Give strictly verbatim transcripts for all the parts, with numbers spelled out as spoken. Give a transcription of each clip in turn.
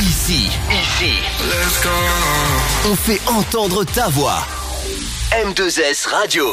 Ici, ici, let's go. On fait entendre ta voix. M deux S Radio.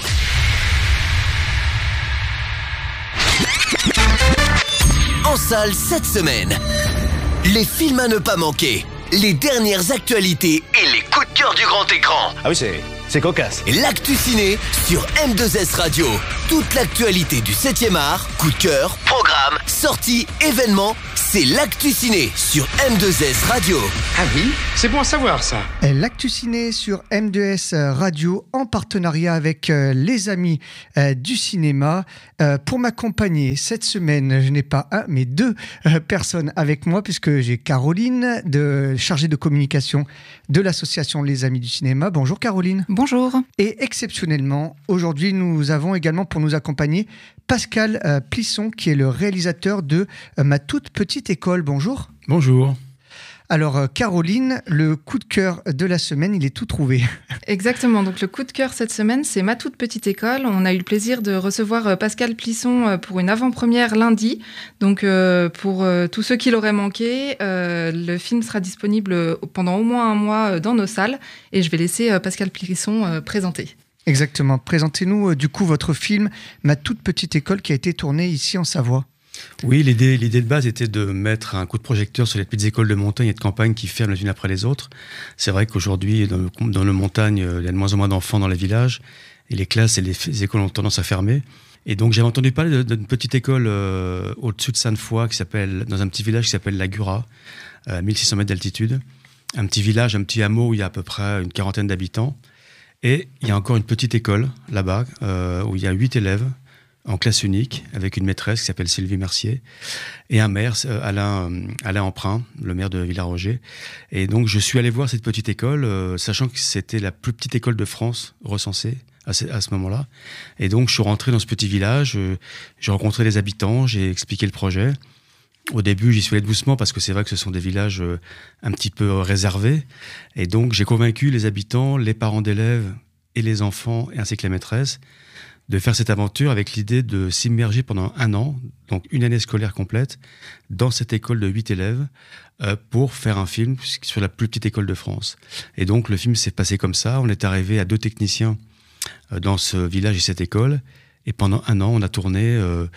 En salle cette semaine, les films à ne pas manquer, les dernières actualités et les coups de cœur du grand écran. Ah oui, c'est, c'est cocasse. L'actu ciné sur M deux S Radio. Toute l'actualité du septième art, coup de cœur, programme, sorties, événements, c'est l'actu ciné sur M deux S Radio. Ah oui, c'est bon à savoir ça. L'actu ciné sur M deux S Radio en partenariat avec euh, les amis euh, du cinéma. Euh, pour m'accompagner cette semaine, je n'ai pas un mais deux euh, personnes avec moi puisque j'ai Caroline, de, chargée de communication de l'association Les Amis du Cinéma. Bonjour Caroline. Bonjour. Et exceptionnellement, aujourd'hui nous avons également pour nous accompagner Pascal euh, Plisson qui est le réalisateur de euh, Ma toute petite école. Bonjour. Bonjour. Alors euh, Caroline, le coup de cœur de la semaine, il est tout trouvé. Exactement, donc le coup de cœur cette semaine, c'est Ma toute petite école. On a eu le plaisir de recevoir euh, Pascal Plisson euh, pour une avant-première lundi. Donc euh, pour euh, tous ceux qui l'auraient manqué, euh, le film sera disponible pendant au moins un mois euh, dans nos salles. Et je vais laisser euh, Pascal Plisson euh, présenter. Exactement. Présentez-nous euh, du coup votre film Ma toute petite école qui a été tourné ici en Savoie. Oui, l'idée, l'idée de base était de mettre un coup de projecteur sur les petites écoles de montagne et de campagne qui ferment les unes après les autres. C'est vrai qu'aujourd'hui, dans, le, dans nos montagnes, il y a de moins en moins d'enfants dans les villages et les classes et les, les écoles ont tendance à fermer. Et donc, j'avais entendu parler d'une petite école euh, au-dessus de Sainte-Foy, qui s'appelle, dans un petit village qui s'appelle La Gura, à mille six cents mètres d'altitude. Un petit village, un petit hameau où il y a à peu près une quarantaine d'habitants. Et il y a encore une petite école là-bas euh, où il y a huit élèves en classe unique, avec une maîtresse qui s'appelle Sylvie Mercier, et un maire, Alain, Alain Emprunt, le maire de Villaroger. Et donc, je suis allé voir cette petite école, euh, sachant que c'était la plus petite école de France recensée à ce, à ce moment-là. Et donc, je suis rentré dans ce petit village, euh, j'ai rencontré les habitants, j'ai expliqué le projet. Au début, j'y suis allé doucement, parce que c'est vrai que ce sont des villages euh, un petit peu réservés. Et donc, j'ai convaincu les habitants, les parents d'élèves et les enfants, ainsi que la maîtresse, de faire cette aventure avec l'idée de s'immerger pendant un an, donc une année scolaire complète, dans cette école de huit élèves, euh, pour faire un film sur la plus petite école de France. Et donc le film s'est passé comme ça, on est arrivé à deux techniciens euh, dans ce village et cette école, et pendant un an on a tourné euh,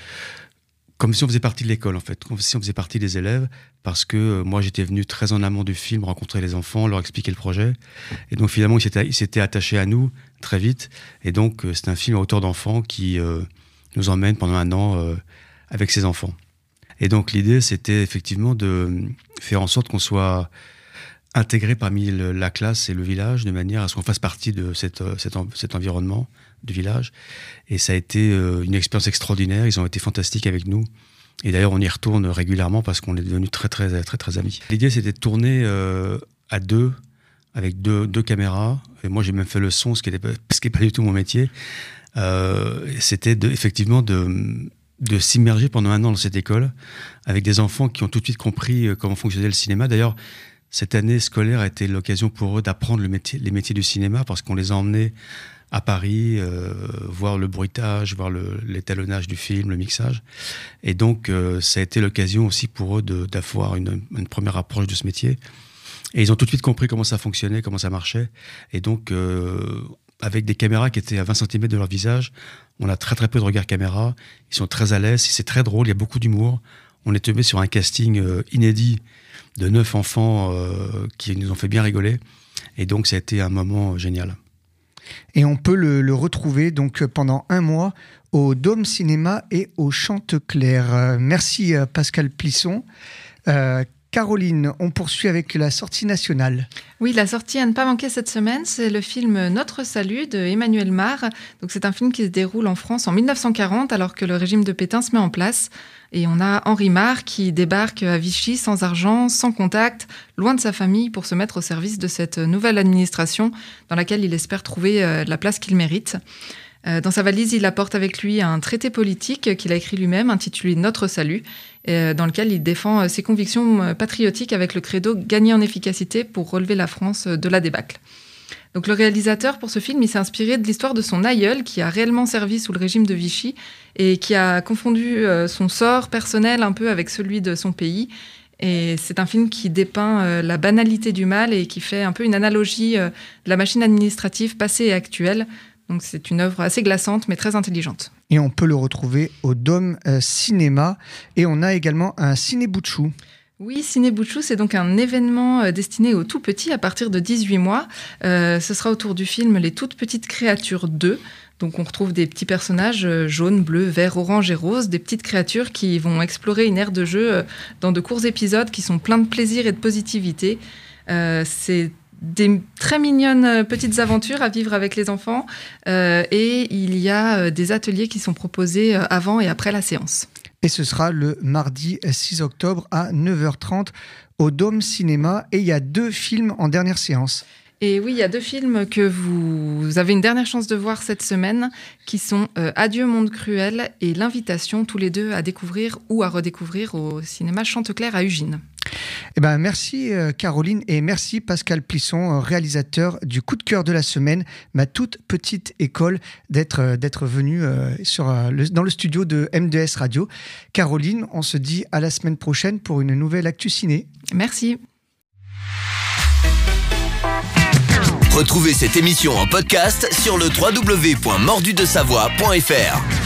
comme si on faisait partie de l'école en fait, comme si on faisait partie des élèves, parce que euh, moi j'étais venu très en amont du film, rencontrer les enfants, leur expliquer le projet, et donc finalement ils s'étaient, ils s'étaient attachés à nous très vite, et donc euh, c'est un film à hauteur d'enfant qui euh, nous emmène pendant un an euh, avec ses enfants. Et donc l'idée c'était effectivement de faire en sorte qu'on soit intégré parmi le, la classe et le village, de manière à ce qu'on fasse partie de cette, cet, en, cet environnement du village. Et ça a été euh, une expérience extraordinaire, ils ont été fantastiques avec nous. Et d'ailleurs, on y retourne régulièrement parce qu'on est devenus très, très, très, très, très amis. L'idée, c'était de tourner euh, à deux, avec deux, deux caméras. Et moi, j'ai même fait le son, ce qui n'est pas, pas du tout mon métier. Euh, c'était de, effectivement de, de s'immerger pendant un an dans cette école, avec des enfants qui ont tout de suite compris comment fonctionnait le cinéma. D'ailleurs, cette année scolaire a été l'occasion pour eux d'apprendre le métier, les métiers du cinéma, parce qu'on les a emmenés à Paris, euh, voir le bruitage, voir le, l'étalonnage du film, le mixage. Et donc, euh, ça a été l'occasion aussi pour eux de, d'avoir une, une première approche de ce métier. Et ils ont tout de suite compris comment ça fonctionnait, comment ça marchait. Et donc, euh, avec des caméras qui étaient à vingt centimètres de leur visage, on a très très peu de regard caméra. Ils sont très à l'aise, c'est très drôle, il y a beaucoup d'humour. On est tombé sur un casting euh, inédit de neuf enfants euh, qui nous ont fait bien rigoler. Et donc, ça a été un moment génial. Et on peut le, le retrouver donc pendant un mois au Dôme Cinéma et au Chanteclair. Euh, merci Pascal Plisson. Euh, Caroline, on poursuit avec la sortie nationale. Oui, la sortie à ne pas manquer cette semaine, c'est le film Notre Salut de Emmanuel Mar. Donc, c'est un film qui se déroule en France en dix-neuf cent quarante, alors que le régime de Pétain se met en place. Et on a Henri Mar qui débarque à Vichy sans argent, sans contact, loin de sa famille pour se mettre au service de cette nouvelle administration dans laquelle il espère trouver la place qu'il mérite. Dans sa valise, il apporte avec lui un traité politique qu'il a écrit lui-même, intitulé Notre Salut, dans lequel il défend ses convictions patriotiques avec le credo « Gagner en efficacité pour relever la France de la débâcle ». Donc le réalisateur, pour ce film, il s'est inspiré de l'histoire de son aïeul qui a réellement servi sous le régime de Vichy et qui a confondu son sort personnel un peu avec celui de son pays. Et c'est un film qui dépeint euh, la banalité du mal et qui fait un peu une analogie euh, de la machine administrative passée et actuelle. Donc c'est une œuvre assez glaçante mais très intelligente. Et on peut le retrouver au Dôme euh, Cinéma. Et on a également un Ciné Boutchou. Oui, Ciné Boutchou, c'est donc un événement euh, destiné aux tout petits à partir de dix-huit mois. Euh, ce sera autour du film Les Toutes Petites Créatures deux. Donc on retrouve des petits personnages euh, jaunes, bleus, verts, orange et rose, des petites créatures qui vont explorer une aire de jeu euh, dans de courts épisodes qui sont pleins de plaisir et de positivité. Euh, c'est des très mignonnes petites aventures à vivre avec les enfants euh, et il y a des ateliers qui sont proposés avant et après la séance. Et ce sera le mardi six octobre à neuf heures trente au Dôme Cinéma et il y a deux films en dernière séance. Et oui, il y a deux films que vous avez une dernière chance de voir cette semaine qui sont euh, Adieu Monde Cruel et L'Invitation, tous les deux à découvrir ou à redécouvrir au cinéma Chanteclair à Ugine. Eh ben, merci euh, Caroline et merci Pascal Plisson, réalisateur du coup de cœur de la semaine, ma toute petite école, d'être, euh, d'être venu euh, sur, euh, le, dans le studio de M deux S Radio. Caroline, on se dit à la semaine prochaine pour une nouvelle Actu Ciné. Merci. Retrouvez cette émission en podcast sur le w w w point mordu de savoie point f r.